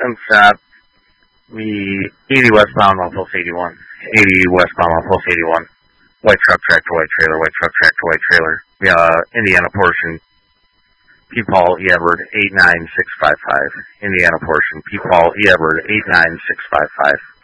and stop. The 80 westbound off Post 81. 80 westbound off Post 81. White truck, tractor, white trailer, white truck, tractor, white trailer. Indiana portion. P. Paul E. Edward 89655. Indiana portion. P. Paul E. Edward 89655.